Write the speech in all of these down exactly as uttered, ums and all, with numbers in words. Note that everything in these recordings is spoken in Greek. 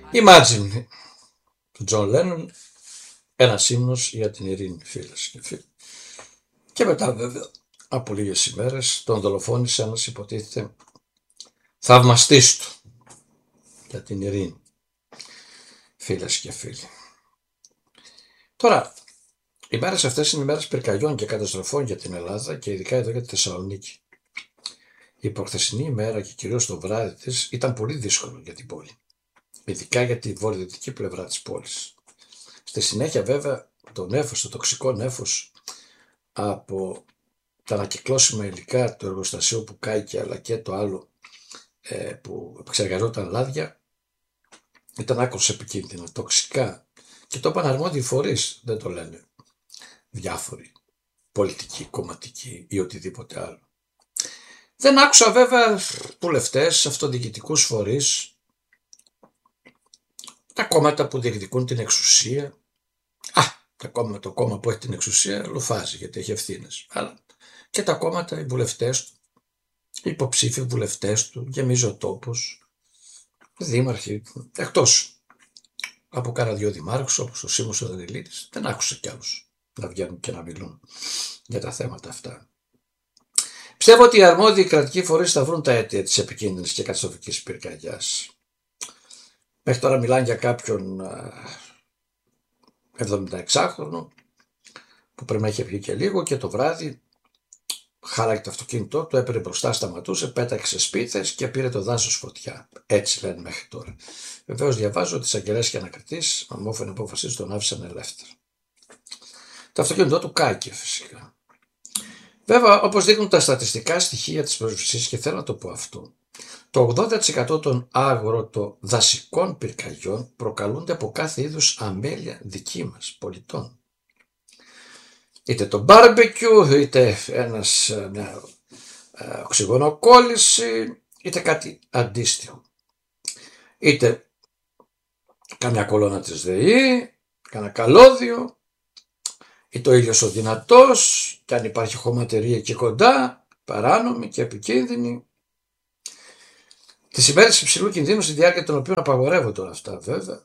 Imagine του Τζον Λένον, ένας ύμνος για την ειρήνη, φίλες και φίλοι. Και μετά βέβαια από λίγες ημέρες τον δολοφόνησε ένας υποτίθεται θαυμαστής του για την ειρήνη, φίλες και φίλοι. Τώρα, οι μέρες αυτές είναι μέρες πυρκαγιών και καταστροφών για την Ελλάδα και ειδικά εδώ για τη Θεσσαλονίκη. Η προχθεσινή ημέρα και κυρίως το βράδυ της ήταν πολύ δύσκολο για την πόλη, ειδικά για τη βορειοδυτική πλευρά της πόλης. Στη συνέχεια βέβαια το νέφος, το τοξικό νέφος από τα ανακυκλώσιμα υλικά του εργοστασίου που κάηκε, αλλά και το άλλο ε, που εξεργαζόταν λάδια, ήταν άκρως επικίνδυνα, τοξικά, και το είπαν αρμόδιοι φορείς, δεν το λένε διάφοροι πολιτικοί, κομματικοί ή οτιδήποτε άλλο. Δεν άκουσα βέβαια βουλευτές, αυτοδιοικητικούς φορείς, τα κόμματα που διεκδικούν την εξουσία. Α, τα κόμματα, το κόμμα που έχει την εξουσία λουφάζει γιατί έχει ευθύνες. Αλλά και τα κόμματα, οι βουλευτές του, οι υποψήφιοι βουλευτές του, γεμίζει ο τόπος, δήμαρχοι, εκτός από κάνα δυο δημάρχους όπως ο Σίμος ο Δανιλίδης, δεν άκουσα κι άλλους να βγαίνουν και να μιλούν για τα θέματα αυτά. Πιστεύω ότι οι αρμόδιοι κρατικοί φορείς θα βρουν τα αίτια της επικίνδυνης και καταστροφικής πυρκαγιάς. Μέχρι τώρα μιλάνε για κάποιον εβδομηνταεξάχρονο που πρέπει να είχε βγει και λίγο και το βράδυ χάλαγε το αυτοκίνητό του, έπαιρνε μπροστά, σταματούσε, πέταξε σπίθες και πήρε το δάσος φωτιά. Έτσι λένε μέχρι τώρα. Βεβαίως διαβάζω ότι εισαγγελέας και ανακριτής, με ομόφωνη απόφαση του, τον άφησαν ελεύθερο. Το αυτοκίνητό του κάηκε φυσικά. Βέβαια, όπως δείχνουν τα στατιστικά στοιχεία της προσφυσής, και θέλω να το πω αυτό, το ογδόντα τοις εκατό των αγροτοδασικών πυρκαγιών προκαλούνται από κάθε είδους αμέλεια δική μας πολιτών. Είτε το μπάρμπεκιου, είτε ένας, μια οξυγονοκόλληση, είτε κάτι αντίστοιχο. Είτε καμιά κολόνα της ΔΕΗ, κανένα καλώδιο, είτε ο ήλιος ο δυνατός, και αν υπάρχει χωματερία εκεί κοντά, παράνομη και επικίνδυνη. Τις ημέρες υψηλού κινδύνου, στη διάρκεια των οποίων απαγορεύονται όλα αυτά βέβαια.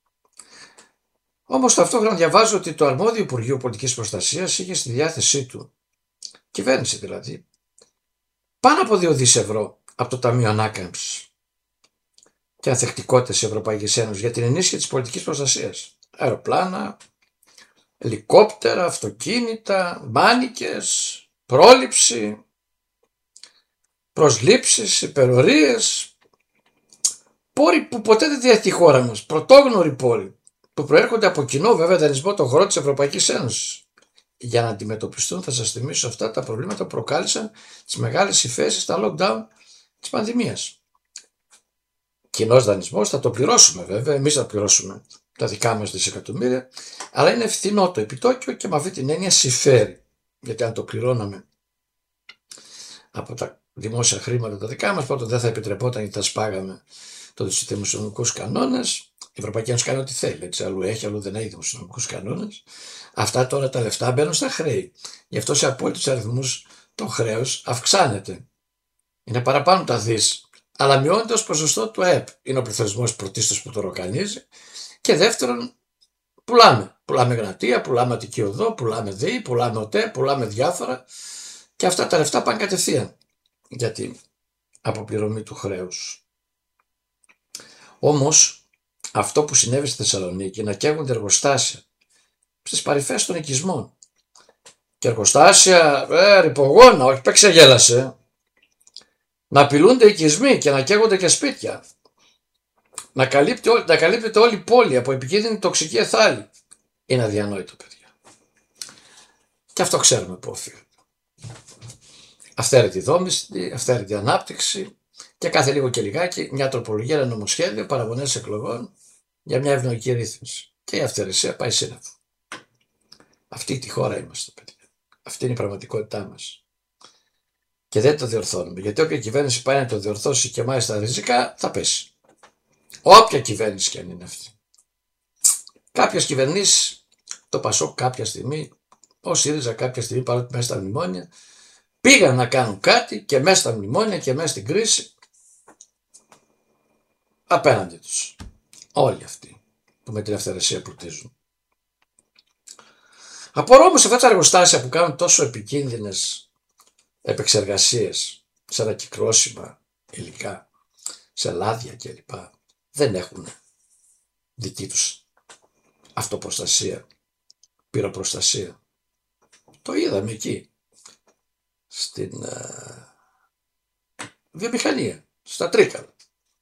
Όμως ταυτόχρονα διαβάζω ότι το αρμόδιο Υπουργείο Πολιτικής Προστασίας είχε στη διάθεσή του, κυβέρνηση δηλαδή, πάνω από δύο δισεκατομμύρια ευρώ από το Ταμείο Ανάκαμψης και Ανθεκτικότητας της Ευρωπαϊκής Ένωσης για την ενίσχυση της πολιτικής προστασίας. Αεροπλάνα, ελικόπτερα, αυτοκίνητα, μάνικες, πρόληψη, προσλήψεις, υπερορίες, πόροι που ποτέ δεν διέχει η χώρα μας, πρωτόγνωροι πόροι, που προέρχονται από κοινό βέβαια δανεισμό των χωρών της Ευρωπαϊκής Ένωσης. Για να αντιμετωπιστούν, θα σας θυμίσω, αυτά τα προβλήματα που προκάλεσαν τις μεγάλες υφέσεις, τα lockdown της πανδημίας. Κοινός δανεισμός, θα το πληρώσουμε βέβαια, εμείς θα πληρώσουμε τα δικά μας δισεκατομμύρια, αλλά είναι φθηνό το επιτόκιο και με αυτή την έννοια συμφέρει. Γιατί αν το πληρώναμε από τα δημόσια χρήματα τα δικά μας, πρώτα δεν θα επιτρεπόταν γιατί θα σπάγαμε τους δημοσιονομικούς κανόνες. Η Ευρωπαϊκή Ένωση κάνει ό,τι θέλει, έτσι, αλλού έχει, αλλού δεν έχει δημοσιονομικούς κανόνες. Αυτά τώρα τα λεφτά μπαίνουν στα χρέη. Γι' αυτό σε απόλυτους αριθμούς το χρέος αυξάνεται. Είναι παραπάνω τα δις, αλλά μειώνεται ως ποσοστό του ΑΕΠ. Είναι ο πληθωρισμός πρωτίστως που το ροκανίζει. Και δεύτερον, πουλάμε. Πουλάμε γραμματεία, πουλάμε Αττική Οδό, πουλάμε ΔΕΗ, πουλάμε ΟΤΕ, πουλάμε διάφορα. Και αυτά τα λεφτά πάνε κατευθείαν για την αποπληρωμή του χρέους. Όμως, αυτό που συνέβη στη Θεσσαλονίκη, να καίγονται εργοστάσια στις παρυφές των οικισμών. Και εργοστάσια, ε, ρηπογόνα, όχι παίξε γέλασε. Να απειλούνται οικισμοί και να καίγονται και σπίτια. Να, καλύπτει, να καλύπτεται όλη η πόλη από επικίνδυνη τοξική εθάλη. Είναι αδιανόητο, παιδιά. Και αυτό ξέρουμε που οφείλεται. Αυθαίρετη δόμηση, αυθαίρετη ανάπτυξη και κάθε λίγο και λιγάκι μια τροπολογία, ένα νομοσχέδιο, παραγωνές εκλογών για μια ευνοϊκή ρύθμιση. Και η αυθαιρεσία πάει σύννεφο. Αυτή τη χώρα είμαστε, παιδιά. Αυτή είναι η πραγματικότητά μας. Και δεν το διορθώνουμε. Γιατί όποια κυβέρνηση πάει να το διορθώσει και μάλιστα ριζικά, θα πέσει. Όποια κυβέρνηση και αν είναι αυτή. Κάποιες κυβερνήσεις, το Πασόκ κάποια στιγμή, ο ΣΥΡΙΖΑ κάποια στιγμή, παρότι μέσα στα μνημόνια, πήγαν να κάνουν κάτι και μέσα στα μνημόνια και μέσα στην κρίση απέναντι τους. Όλοι αυτοί που με την ευθερεσία πλουτίζουν. Απορώ όμως αυτά τα εργοστάσια που κάνουν τόσο επικίνδυνες επεξεργασίες σε ανακυκλώσιμα υλικά, σε λάδια κλπ. Δεν έχουν δική τους αυτοπροστασία, πυροπροστασία. Το είδαμε εκεί, στην uh, βιομηχανία, στα Τρίκαλα.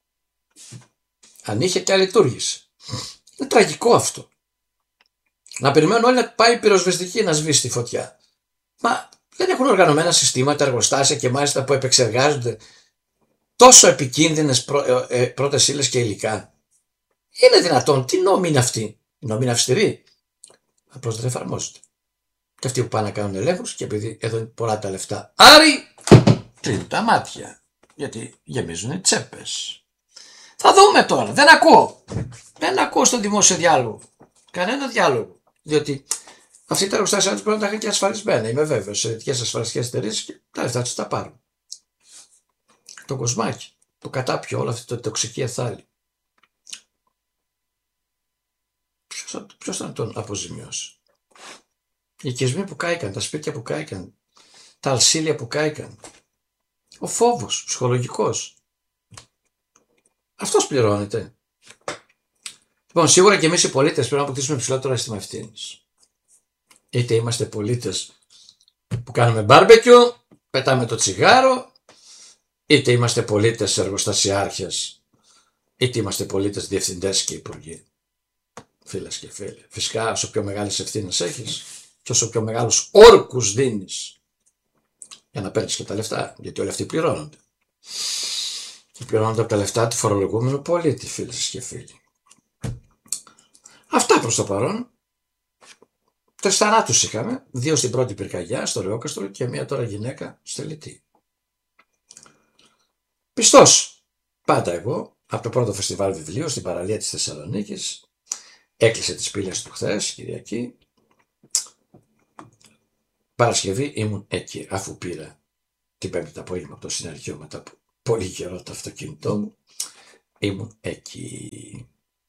Αν είχε και λειτουργήσε. Είναι τραγικό αυτό. Να περιμένουν όλοι να πάει η πυροσβεστική να σβήσει τη φωτιά. Μα δεν έχουν οργανωμένα συστήματα, εργοστάσια και μάλιστα που επεξεργάζονται τόσο επικίνδυνες πρω, ε, ε, πρώτες ύλες και υλικά. Είναι δυνατόν? Τι νόμοι είναι αυτοί? Οι νόμοι είναι αυστηροί? Απλώς δεν εφαρμόζονται. Και αυτοί που πάνε να κάνουν ελέγχους, και επειδή εδώ είναι πολλά τα λεφτά, άρη κλείνουν τα μάτια, γιατί γεμίζουν οι τσέπες. Θα δούμε τώρα. Δεν ακούω. Δεν ακούω στο δημόσιο διάλογο. Κανένα διάλογο. Διότι αυτοί τα εργοστάσια τους πρέπει να τα είχαν και ασφαλισμένα. Είμαι βέβαιος. Σε ειδικές ασφαλιστικές εταιρείες και τα λεφτά τους τα πάρουν. Το κοσμάκι. Το κατάπιο. Όλο αυτό το τοξική εθάλη. Ποιος θα, ποιος θα τον αποζημιώσει? Οι οικισμοί που κάηκαν, τα σπίτια που κάηκαν, τα αλσίλια που κάηκαν. Ο φόβος ψυχολογικός. Αυτός πληρώνεται. Λοιπόν, σίγουρα και εμείς οι πολίτες πρέπει να αποκτήσουμε υψηλότερο αίσθημα ευθύνης. Είτε είμαστε πολίτες που κάνουμε μπάρμπεκιου, πετάμε το τσιγάρο, είτε είμαστε πολίτες εργοστασιάρχες, είτε είμαστε πολίτες διευθυντές και υπουργοί. Φίλες και φίλοι. Φυσικά, όσο πιο μεγάλες ευθύνες έχεις και όσο πιο μεγάλους όρκους δίνεις για να παίρνεις και τα λεφτά, γιατί όλοι αυτοί πληρώνονται. Και πληρώνονται από τα λεφτά του φορολογούμενου πολίτη, φίλες και φίλοι. Αυτά προς το παρόν. Τρεις θανάτους είχαμε, δύο στην πρώτη πυρκαγιά, στο Ρεόκαστρο, και μία τώρα γυναίκα στη Λιτή. Πιστός, πάντα εγώ, από το πρώτο φεστιβάλ βιβλίου στην παραλία της Θεσσαλονίκης, έκλεισε τις πύλες του χθες, Κυριακή. Παρασκευή ήμουν εκεί, αφού πήρα την Πέμπτη το απόγευμα από το συνεργείο μετά από πολύ καιρό το αυτοκίνητό μου. Ήμουν εκεί.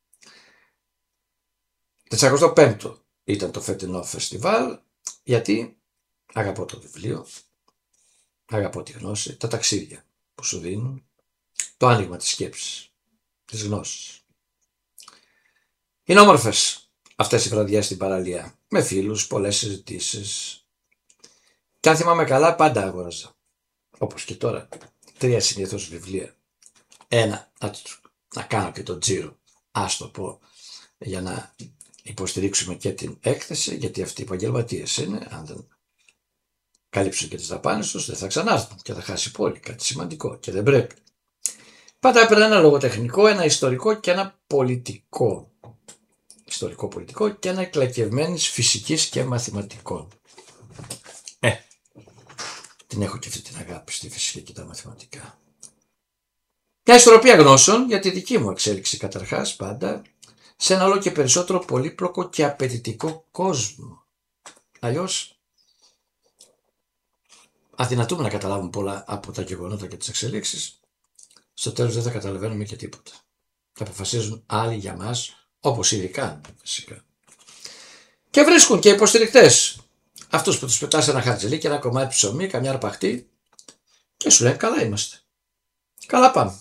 τετρακοστό πέμπτο ήταν το φετινό φεστιβάλ, γιατί αγαπώ το βιβλίο, αγαπώ τη γνώση, τα ταξίδια που σου δίνουν, το άνοιγμα της σκέψης, της γνώσης. Είναι όμορφες αυτές οι βραδιές στην παραλία, με φίλους, πολλές συζητήσεις. Και αν θυμάμαι καλά, πάντα αγόραζα, όπως και τώρα, τρία συνήθως βιβλία. Ένα, να, να κάνω και τον τζίρο, ας το πω, για να υποστηρίξουμε και την έκθεση, γιατί αυτοί οι επαγγελματίες είναι, αν δεν καλύψουν και τις δαπάνες τους, δεν θα ξανάρθουν και θα χάσει πόλη, κάτι σημαντικό και δεν πρέπει. Πάντα έπαιρνα ένα λογοτεχνικό, ένα ιστορικό και ένα πολιτικό. Ιστορικό πολιτικό και ένα εκλακευμένης φυσικής και μαθηματικών. Ε, την έχω και αυτή την αγάπη στη φυσική και τα μαθηματικά. Μια ισορροπία γνώσεων για τη δική μου εξέλιξη καταρχάς πάντα, σε ένα όλο και περισσότερο πολύπλοκο και απαιτητικό κόσμο. Αλλιώς αδυνατούμε να καταλάβουμε πολλά από τα γεγονότα και τις εξελίξεις. Στο τέλος δεν θα καταλαβαίνουμε και τίποτα. Θα αποφασίζουν άλλοι για μας, όπως ήδη κάνουν φυσικά. Και βρίσκουν και υποστηρικτές. Αυτούς που τους πετάς ένα χαρτζελί και ένα κομμάτι ψωμί, καμιά αρπαχτή, και σου λένε καλά είμαστε. Καλά πάμε.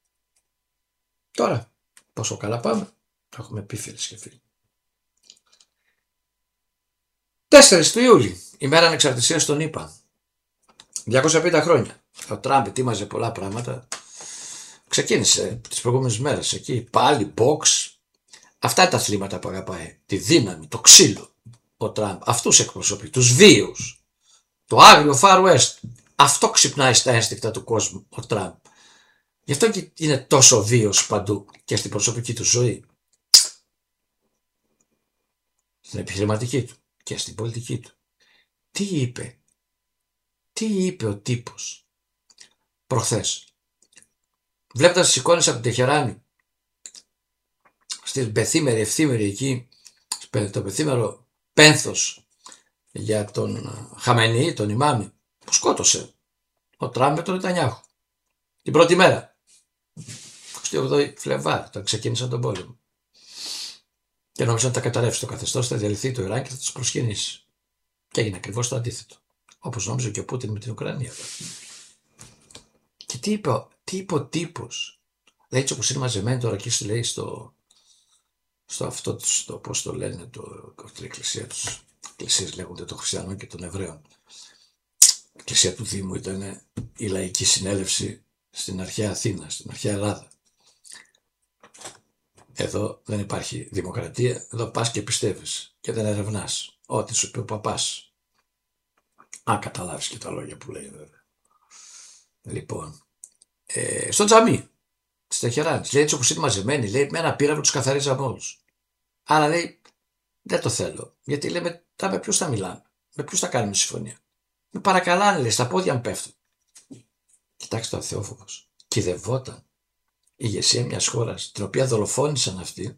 Τώρα, πόσο καλά πάμε, το έχουμε πει, φίλες και φίλοι. τέσσερις του Ιούλη, ημέρα ανεξαρτησίας των ΗΠΑ. διακόσια πενήντα χρόνια. Ο Τραμπ ετοίμαζε πολλά πράγματα. Ξεκίνησε τις προηγούμενες μέρες εκεί, πάλι, box. Αυτά είναι τα αθλήματα που αγαπάει. Τη δύναμη, το ξύλο. Ο Τραμπ αυτούς εκπροσωπεί, τους βίους. Το άγριο Far West. Αυτό ξυπνάει στα ένστικτα του κόσμου ο Τραμπ. Γι' αυτό και είναι τόσο βίος παντού και στην προσωπική του ζωή. Στην επιχειρηματική του και στην πολιτική του. Τι είπε, τι είπε ο τύπος προχθές. Βλέποντας τις εικόνες από την Τεχεράνη, στην πεθήμερη, ευθύμερη εκεί, το πεθήμερο πένθος για τον Χαμενεή, τον Ιμάμι, που σκότωσε ο Τραμπ με τον Νετανιάχου την πρώτη μέρα, εικοστή όγδοη Φλεβάρη, όταν ξεκίνησαν τον πόλεμο. Και νόμιζαν ότι θα καταρρεύσει το καθεστώς, θα διαλυθεί το Ιράν και θα τους προσκυνήσει. Και έγινε ακριβώς το αντίθετο. Όπως νόμιζε και ο Πούτιν με την Ουκρανία. Και τι είπε, τι είπε ο τύπος. Λέει έτσι όπως είναι μαζεμένοι τώρα και λέει στο, στο αυτό, στο, πώς το λένε, το, την εκκλησία τους. Εκκλησίες λέγονται των Χριστιανών και των Εβραίων. Η εκκλησία του Δήμου ήταν η λαϊκή συνέλευση στην αρχαία Αθήνα, στην αρχαία Ελλάδα. Εδώ δεν υπάρχει δημοκρατία, εδώ πας και πιστεύεις και δεν ερευνάς ό,τι σου πει ο παπάς. Αν καταλάβεις και τα λόγια που λέει βέβαια. Λοιπόν, ε, στο τζαμί της Τεχεράνης, λέει έτσι όπως είναι μαζεμένοι, λέει με ένα πύραυλο τους καθαρίζαμε όλους. Άρα λέει δεν το θέλω, γιατί λέει μετά με ποιους θα μιλάμε, με ποιους θα κάνουμε συμφωνία. Με παρακαλάνε, λέει, στα πόδια μου πέφτουν. Κοιτάξτε το Θεόφοβος, κυδευόταν η ηγεσία μιας χώρας την οποία δολοφόνησαν αυτοί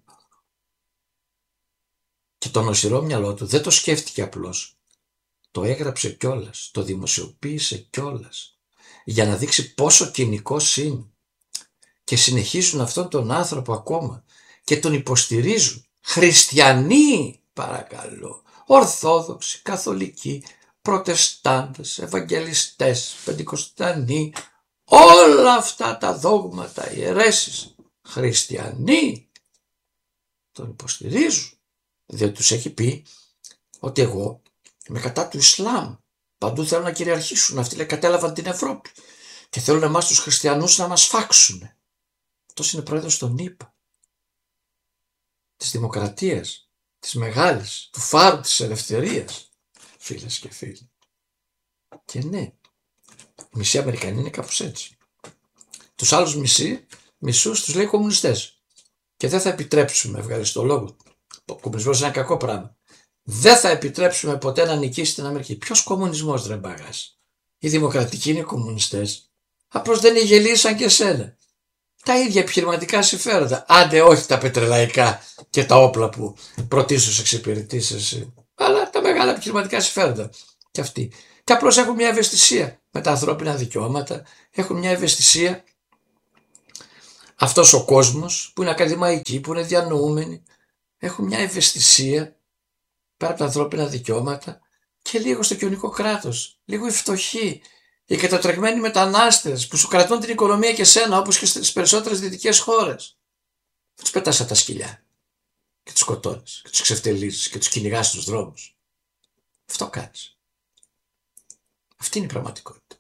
και το νοσηρό μυαλό του δεν το σκέφτηκε απλώς. Το έγραψε κιόλας, το δημοσιοποίησε κιόλας για να δείξει πόσο κοινικός είναι. Και συνεχίζουν αυτόν τον άνθρωπο ακόμα και τον υποστηρίζουν. Χριστιανοί, παρακαλώ, Ορθόδοξοι, Καθολικοί, Προτεστάντες, Ευαγγελιστές, Πεντηκοστανοί, όλα αυτά τα δόγματα, οι αιρέσεις, χριστιανοί τον υποστηρίζουν, διότι τους έχει πει ότι εγώ είμαι κατά του Ισλάμ, παντού θέλουν να κυριαρχήσουν, αυτοί λέει κατέλαβαν την Ευρώπη και θέλουν εμάς τους χριστιανούς να μας φάξουν. Αυτός είναι πρόεδρος των ΗΠΑ, της δημοκρατίας, της μεγάλης, του φάρου της ελευθερίας, φίλες και φίλοι. Και ναι, μισοί Αμερικανοί είναι κάπως έτσι. Τους άλλους μισοί, μισούς τους λέει κομμουνιστές. Και δεν θα επιτρέψουμε, ευχαριστώ λόγο, ο κομμουνισμός είναι ένα κακό πράγμα. Δεν θα επιτρέψουμε ποτέ να νικήσει την Αμερική. Ποιος κομμουνισμός ρε μπαγάς? Οι δημοκρατικοί είναι κομμουνιστές. Απλώς δεν γελίσαν και εσένα. Τα ίδια επιχειρηματικά συμφέροντα. Άντε όχι τα πετρελαϊκά και τα όπλα που προτίθεσαι εξυπηρετήσεις, αλλά τα μεγάλα επιχειρηματικά συμφέροντα. Και αυτοί. Και απλώς έχουν μια ευαισθησία με τα ανθρώπινα δικαιώματα. Έχουν μια ευαισθησία. Αυτός ο κόσμος που είναι ακαδημαϊκοί, που είναι διανοούμενοι, έχουν μια ευαισθησία πέρα από τα ανθρώπινα δικαιώματα και λίγο στο κοινωνικό κράτος. Λίγο οι φτωχοί, οι κατατρεγμένοι μετανάστες που σου κρατούν την οικονομία και σένα, όπως και στις περισσότερες δυτικές χώρες. Τους πετάς από τα σκυλιά και τους σκοτώνεις και τους ξεφτελίζεις και τους κυνηγάς στους δρόμους. Αυτό κάνεις. Αυτή είναι η πραγματικότητα.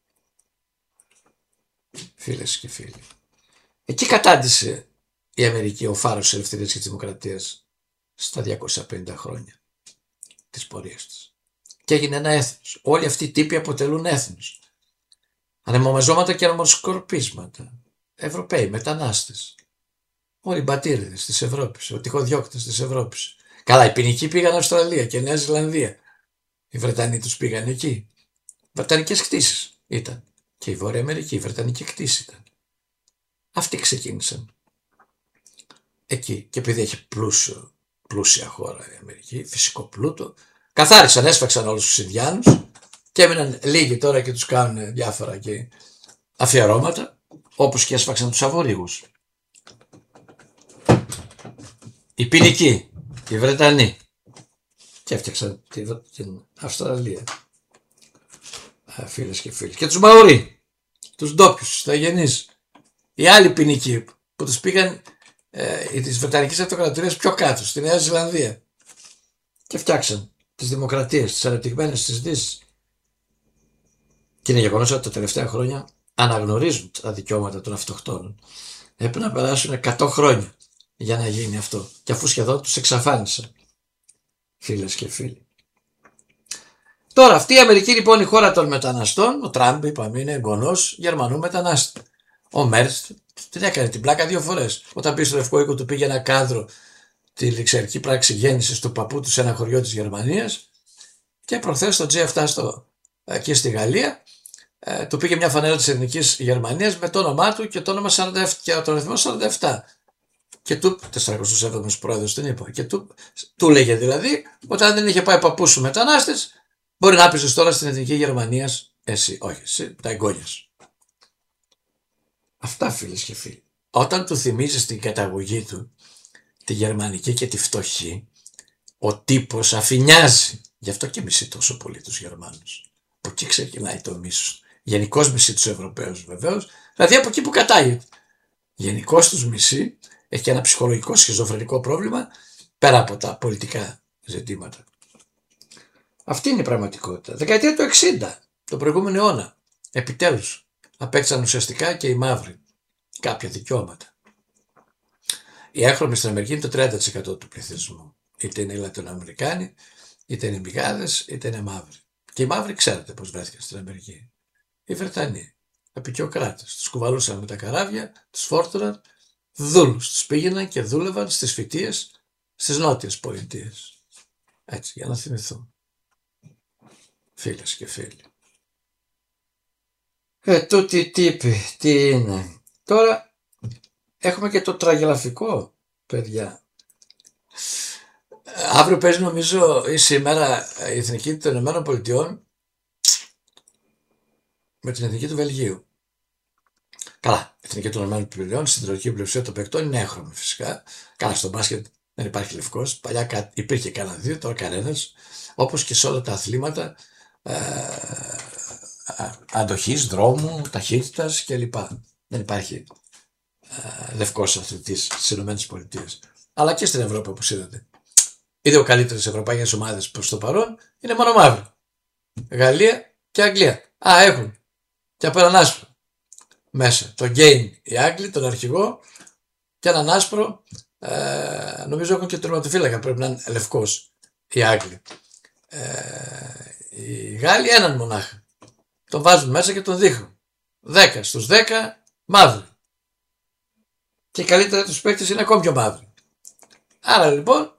Φίλες και φίλοι. Εκεί κατάντησε η Αμερική ο φάρος της ελευθερίας και της δημοκρατίας στα διακόσια πενήντα χρόνια της πορείας της. Και έγινε ένα έθνος. Όλοι αυτοί οι τύποι αποτελούν έθνος. Ανεμομαζώματα και ανεμοσκορπίσματα. Ευρωπαίοι, μετανάστες. Όλοι οι μπατήριδες της Ευρώπης, οι τυχοδιώκτες της Ευρώπης. Καλά, οι ποινικοί πήγαν Αυστραλία και Νέα Ζηλανδία. Οι Βρετανοί τους πήγαν εκεί. Βρετανικές κτήσεις ήταν. Και η Βόρεια Αμερική, η Βρετανική κτήση ήταν. Αυτοί ξεκίνησαν εκεί. Και επειδή έχει πλούσιο, πλούσια χώρα η Αμερική, φυσικό πλούτο, καθάρισαν, έσφαξαν όλους τους Ινδιάνους και έμειναν λίγοι τώρα και τους κάνουν διάφορα και αφιερώματα, όπως και έσφαξαν τους Αβορίγους. Οι ποινικοί, οι Βρετανοί, και έφτιαξαν την Αυστραλία. Α, φίλες και φίλοι. Και τους Μαουρί, τους ντόπιους, τους Ιταγενείς. Οι άλλοι ποινικοί που τους πήγαν ε, τις Βρετανικές Αυτοκρατορίες πιο κάτω, στη Νέα Ζηλανδία. Και φτιάξαν τις δημοκρατίες, τις αναπτυγμένες της Δύσης. Και είναι γεγονός ότι τα τελευταία χρόνια αναγνωρίζουν τα δικαιώματα των αυτοχτόνων. Έπρεπε να περάσουν εκατό χρόνια για να γίνει αυτό. Και αφού σχεδόν τους εξαφάνισαν. Φίλες και φίλοι. Τώρα αυτή η Αμερική λοιπόν η χώρα των μεταναστών, ο Τραμπ είπαμε είναι εγγονός Γερμανού μετανάστη. Ο Μέρτς την έκανε την πλάκα δύο φορές. Όταν πήγε στο Λευκό Οίκο του πήγε ένα κάδρο τη ληξιαρχική πράξη γέννησης του παππού του σε ένα χωριό της Γερμανίας και προχθές το τζι επτά στο, εκεί στη Γαλλία ε, του πήγε μια φανέλα της Εθνικής Γερμανίας με το όνομά του και το όνομα σαράντα επτά και τον αριθμό σαράντα επτά. Και του, τεσσαρακοστός έβδομος πρόεδρος την είπα, και του, του λέγε δηλαδή ότι αν δεν είχε πάει παππούς σου μετανάστες, μπορεί να πεις τώρα στην Εθνική Γερμανία, εσύ, όχι, εσύ, τα εγγόνια σου. Αυτά φίλες και φίλοι. Όταν του θυμίζεις την καταγωγή του τη γερμανική και τη φτωχή, ο τύπος αφηνιάζει. Γι' αυτό και μισεί τόσο πολύ τους Γερμανούς. Από εκεί ξεκινάει το μίσος. Γενικώς μισεί τους Ευρωπαίους βεβαίως, δηλαδή από εκεί που κατάγεται. Γενικώς τους μισεί, έχει και ένα ψυχολογικό σχιζοφρενικό πρόβλημα πέρα από τα πολιτικά ζητήματα. Αυτή είναι η πραγματικότητα. Δεκαετία του εξήντα, τον προηγούμενο αιώνα, επιτέλους απέκτησαν ουσιαστικά και οι μαύροι κάποια δικαιώματα. Οι έγχρωμοι στην Αμερική είναι το τριάντα τοις εκατό του πληθυσμού. Είτε είναι οι Λατινοαμερικάνοι, είτε είναι οι μιγάδες, είτε είναι μαύροι. Και οι μαύροι ξέρετε πώς βρέθηκαν στην Αμερική. Οι Βρετανοί, απεικιοκράτες, τους κουβαλούσαν με τα καράβια, τους φόρτωναν, δούλους, τους πήγαιναν και δούλευαν στις φυτίες στις νότιες πολιτείες. Έτσι, για να θυμηθούν. Φίλες και φίλοι. Ε, τούτη τύπη, τι είναι. Τώρα έχουμε και το τραγελαφικό, παιδιά. Αύριο παίζει νομίζω ή σήμερα η Εθνική των Ηνωμένων Πολιτειών με την Εθνική του Βελγίου. Καλά, η Εθνική των Ηνωμένων Πολιτειών στην συντριπτική πλειοψηφία των παικτών είναι έγχρωμη φυσικά. Καλά, στο μπάσκετ δεν υπάρχει λευκός. Παλιά υπήρχε κανένα δύο, τώρα κανένας. Όπως και σε όλα τα αθλήματα ε, αντοχής, δρόμου, ταχύτητας κλπ. Δεν υπάρχει ε, λευκός αθλητής στις Ηνωμένες Πολιτείες. Αλλά και στην Ευρώπη, όπως είδατε. Οι δύο καλύτερες ευρωπαϊκές ομάδες προς το παρόν είναι μόνο μαύροι. Γαλλία και Αγγλία. Α, έχουν και από έναν άσπρο μέσα. Το Game οι Άγγλοι, τον αρχηγό, και έναν άσπρο, ε, νομίζω έχουν και τερματοφύλακα, πρέπει να είναι λευκός οι Άγγλοι. Ε, οι Γάλλοι έναν μονάχα. Τον βάζουν μέσα και τον δείχνουν. δέκα στους δέκα μαύροι. Και οι καλύτεροι τους παίκτες είναι ακόμη πιο μαύροι. Άρα λοιπόν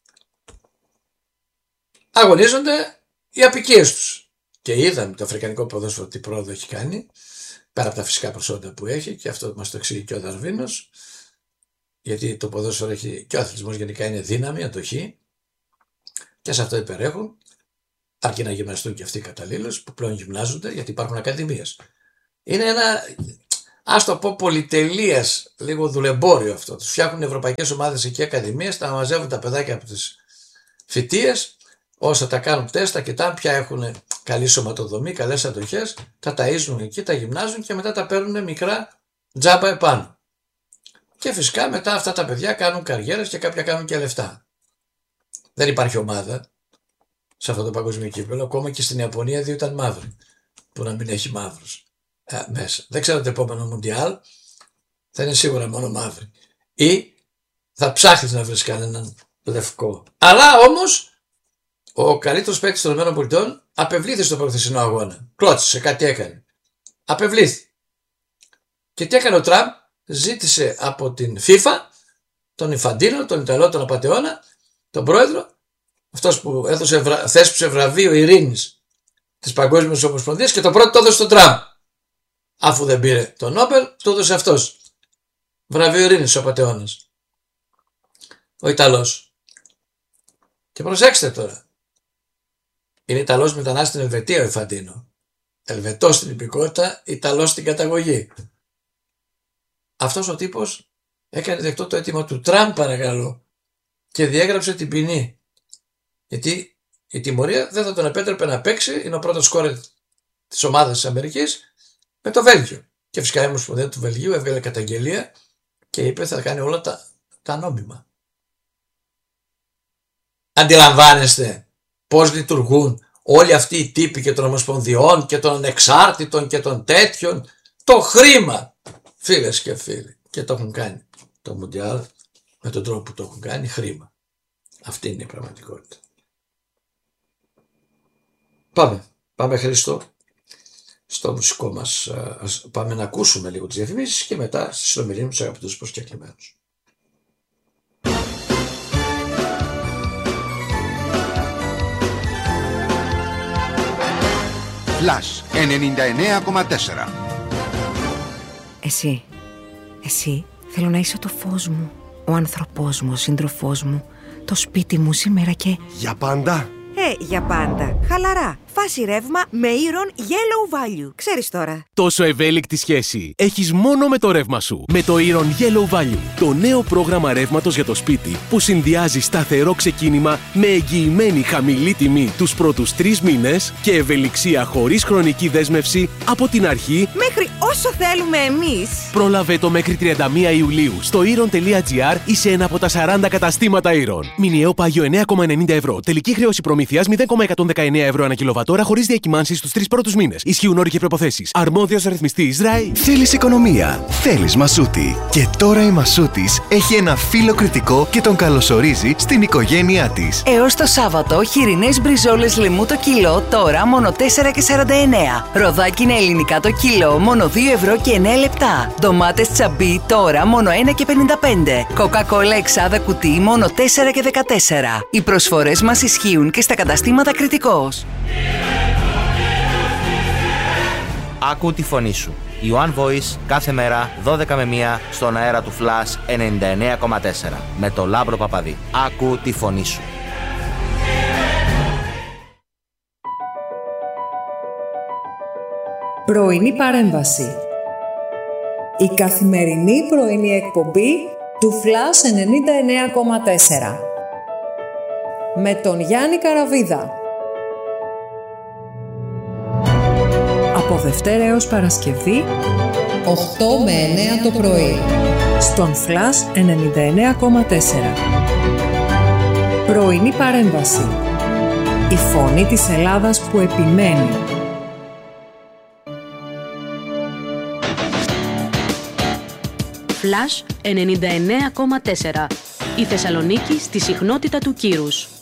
αγωνίζονται οι απικίες τους. Και είδαμε το αφρικανικό ποδόσφαιρο τι πρόοδο έχει κάνει, πέρα από τα φυσικά προσόντα που έχει, και αυτό μας το εξηγεί και ο Δαρβίνος, γιατί το ποδόσφαιρο έχει, και ο αθλητισμός γενικά είναι δύναμη, αντοχή, και σε αυτό υπερέχουν, αρκεί να γυμναστούν και αυτοί καταλήλως, που πλέον γυμνάζονται, γιατί υπάρχουν ακαδημίες. Είναι ένα, ας το πω, πολυτελείας, λίγο δουλεμπόριο αυτό. Τους φτιάχνουν ευρωπαϊκές ομάδες εκεί, ακαδημίες, τα μαζεύουν τα παιδάκια από τις φοιτίες, όσο τα κάνουν τεστ, τα κοιτάνε ποια έχουν καλή σωματοδομή, καλές αντοχές, τα ταΐζουν εκεί, τα γυμνάζουν και μετά τα παίρνουν μικρά τζάμπα επάνω. Και φυσικά μετά αυτά τα παιδιά κάνουν καριέρες και κάποια κάνουν και λεφτά. Δεν υπάρχει ομάδα σε αυτό το παγκόσμιο κύπελλο, ακόμα και στην Ιαπωνία δύο ήταν μαύροι, που να μην έχει μαύρους ε, μέσα. Δεν ξέρω το επόμενο Μουντιάλ θα είναι σίγουρα μόνο μαύροι. Ή θα ψάχνεις να βρεις κανέναν λευκό. Αλλά όμως ο καλύτερος παίκτης των ΗΠΑ απευλήθη στο προχθεσινό αγώνα. Κλώτσισε, κάτι έκανε. Απευλήθη. Και τι έκανε ο Τραμπ? Ζήτησε από την FIFA, τον Ιφαντίνο, τον Ιταλό, τον Απατεώνα, τον πρόεδρο, αυτός που έδωσε, θέσπισε βραβείο ειρήνης της Παγκόσμιας Ομοσπονδίας, και το πρώτο το έδωσε στον Τραμπ. Αφού δεν πήρε τον Νόμπελ, το έδωσε αυτός. Βραβείο ειρήνης ο Απατεώνας. Ο Ιταλός. Και προσέξτε τώρα. Είναι Ιταλός μετανάστης στην Ελβετία ο Ιφαντίνο. Ελβετός στην υπηκότητα, Ιταλός στην καταγωγή. Αυτός ο τύπος έκανε δεκτό το αίτημα του Τραμπ, παρακαλώ, και διέγραψε την ποινή. Γιατί η τιμωρία δεν θα τον επέτρεπε να παίξει, είναι ο πρώτος σκόρερ της ομάδας της Αμερικής, με το Βέλγιο. Και φυσικά η Ομοσπονδία του Βελγίου έβγαλε καταγγελία και είπε θα κάνει όλα τα, τα νόμιμα. Αντιλαμβάνεστε πώς λειτουργούν όλοι αυτοί οι τύποι και των ομοσπονδιών και των ανεξάρτητων και των τέτοιων? Το χρήμα, φίλες και φίλοι. Και το έχουν κάνει το Μουντιάλ με τον τρόπο που το έχουν κάνει, χρήμα. Αυτή είναι η πραγματικότητα. Πάμε, πάμε Χρήστο, στο μουσικό μας. Ας πάμε να ακούσουμε λίγο τις διαφημίσεις και μετά στη συνομιλία με τους αγαπητούς προσκεκλημένους. Flash ενενήντα εννέα κόμμα τέσσερα. Εσύ, εσύ θέλω να είσαι το φως μου, ο άνθρωπός μου, ο σύντροφός μου, το σπίτι μου σήμερα και... Για πάντα. Ε, για πάντα. Χαλαρά. φάση ρεύμα με Iron Yellow Value. Ξέρεις τώρα. Τόσο ευέλικτη σχέση έχεις μόνο με το ρεύμα σου. Με το Iron Yellow Value, το νέο πρόγραμμα ρεύματος για το σπίτι που συνδυάζει σταθερό ξεκίνημα με εγγυημένη χαμηλή τιμή τους πρώτους τρεις μήνες και ευελιξία χωρίς χρονική δέσμευση από την αρχή Μέχρι όσο θέλουμε εμείς. Πρόλαβε το μέχρι τριάντα μία Ιουλίου στο iron τελεία gr ή σε ένα από τα σαράντα καταστήματα Iron. Μηνιαίο πάγιο εννέα κόμμα ενενήντα ευρώ. Τελική χρέωση προμήθειας μηδέν κόμμα εκατόν δεκαεννέα ευρώ ανά κιλοβατόρα χωρίς διακυμάνσεις στους τρεις πρώτους μήνες. Ισχύουν όροι και προϋποθέσεις. Αρμόδιος ρυθμιστής ΡΑΗ. Θέλεις οικονομία. Θέλεις Μασούτη. Και τώρα η Μασούτης έχει ένα φύλλο κριτικό και τον καλωσορίζει στην οικογένειά της. Έως το Σάββατο, χοιρινές μπριζόλες λαιμού το κιλό, τώρα μόνο τέσσερα και σαράντα εννέα. Ροδάκινα ελληνικά το κιλό, μόνο δύο ευρώ και εννέα λεπτά. Ντομάτες τσαμπί, τώρα μόνο ένα και πενήντα πέντε. Κοκακόλα εξάδα κουτί, μόνο τέσσερα και δεκατέσσερα. Οι προσφορές μας ισχύουν και στα καταστήματα Κριτικός. Άκου τη φωνή σου. Η One Voice κάθε μέρα δώδεκα με μία στον αέρα του Flash ενενήντα εννέα κόμμα τέσσερα με το Λάμπρο Παπαδί. Άκου τη φωνή σου. Πρωινή παρέμβαση. Η καθημερινή πρωινή εκπομπή του Flash ενενήντα εννέα κόμμα τέσσερα με τον Γιάννη Καραβίδα. Από Δευτέρα έως Παρασκευή οκτώ με εννέα το πρωί στον Flash ενενήντα εννέα κόμμα τέσσερα. Πρωινή παρέμβαση. Η φωνή της Ελλάδας που επιμένει. Flash ενενήντα εννέα κόμμα τέσσερα. Η Θεσσαλονίκη στη συχνότητα του κύρους.